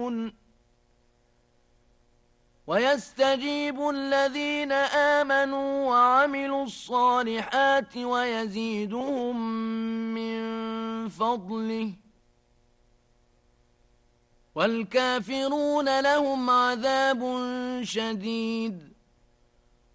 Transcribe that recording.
ويستجيب الذين آمنوا وعملوا الصالحات ويزيدهم من فضله والكافرون لهم عذاب شديد